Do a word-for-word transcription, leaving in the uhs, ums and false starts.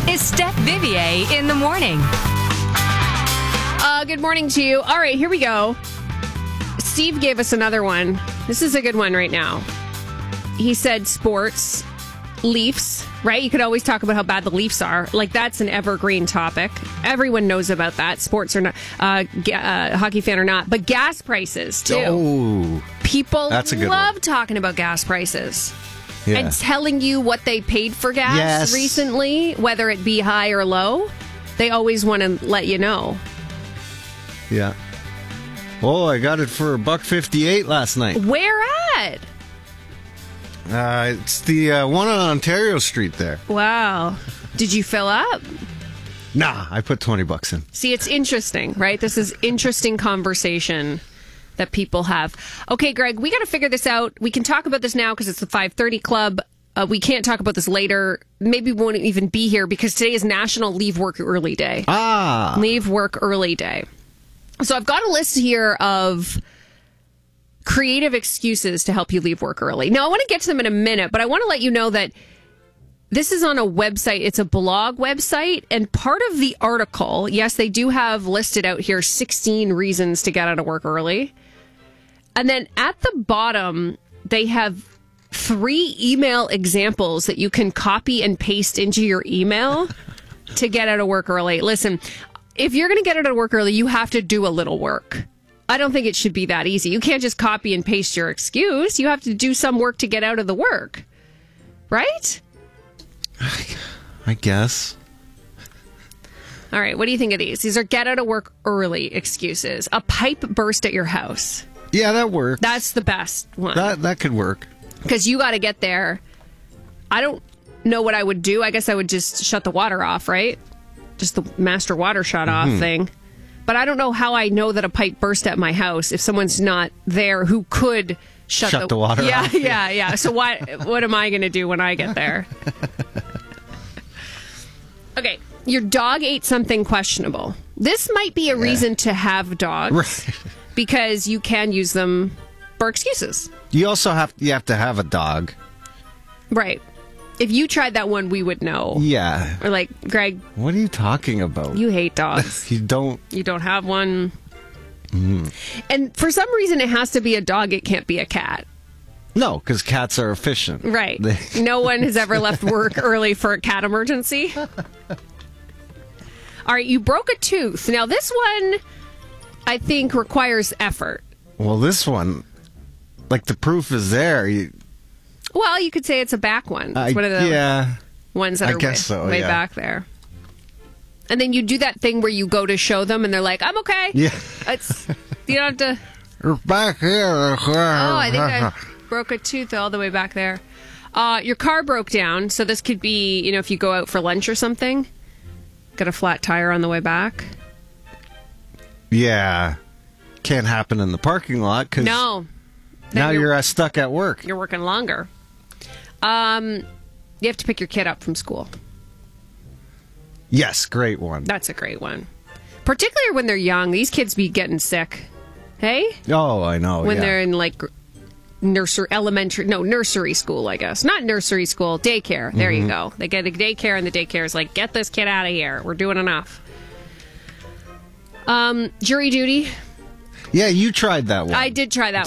is Steph Vivier in the morning. Uh, good morning to you. All right, here we go. Steve gave us another one. This is a good one right now. He said sports, Leafs, right? You could always talk about how bad the Leafs are. Like, that's an evergreen topic. Everyone knows about that. Sports or not, uh, ga- uh, hockey fan or not. But gas prices, too. Oh, People that's a good love one. talking about gas prices. Yeah. And telling you what they paid for gas Yes. recently, whether it be high or low. They always want to let you know. Yeah. Oh, I got it for a buck fifty-eight last night. Where at? Uh, it's the uh, one on Ontario Street there. Wow. Did you fill up? Nah, I put twenty bucks in. See, it's interesting, right? This is interesting conversation that people have. Okay, Greg, we got to figure this out. We can talk about this now because it's the five thirty Club. Uh, we can't talk about this later. Maybe we won't even be here because today is National Leave Work Early Day. Ah. Leave Work Early Day. So I've got a list here of creative excuses to help you leave work early. Now, I want to get to them in a minute, but I want to let you know that this is on a website. It's a blog website, and part of the article, yes, they do have listed out here sixteen reasons to get out of work early. And then at the bottom, they have three email examples that you can copy and paste into your email to get out of work early. Listen, if you're going to get out of work early, you have to do a little work. I don't think it should be that easy. You can't just copy and paste your excuse. You have to do some work to get out of the work. Right? I guess. All right, what do you think of these? These are get out of work early excuses. A pipe burst at your house. Yeah, that works. That's the best one. That that could work. Because you got to get there. I don't know what I would do. I guess I would just shut the water off, right? Just the master water shut off Mm-hmm. thing. But I don't know how I know that a pipe burst at my house if someone's not there who could shut, Shut the water yeah, off. Yeah, yeah, yeah. So what, what am I going to do when I get there? Okay, your dog ate something questionable. This might be a reason to have dogs. Right. Because you can use them for excuses. You also have you have to have a dog. Right. If you tried that one, we would know. Yeah. Or like, Greg, What are you talking about? you hate dogs. You don't. You don't have one. And for some reason, it has to be a dog. It can't be a cat. No, because cats are efficient. Right. They- No one has ever left work early for a cat emergency. All right, you broke a tooth. Now, this one, I think, requires effort. Well, this one, like the proof is there. You, Well, you could say it's a back one. It's I, one of the yeah. ones that I are guess way, so, way yeah. back there. And then you do that thing where you go to show them, and they're like, "I'm okay." Yeah. It's you don't have to. You're back here. Oh, I think I broke a tooth all the way back there. Uh, your car broke down, so this could be, you know, if you go out for lunch or something, got a flat tire on the way back. Yeah. Can't happen in the parking lot because No. Then now you're, uh, stuck at work. You're working longer. Um, you have to pick your kid up from school. Yes, great one. That's a great one. Particularly when they're young. These kids be getting sick. Hey? Oh, I know. When yeah. they're in like gr- nursery, elementary, no, nursery school, I guess. Not nursery school, daycare. There Mm-hmm. you go. They get a daycare, and the daycare is like, get this kid out of here. We're doing enough. Um, jury duty. Yeah, you tried that one. I did try that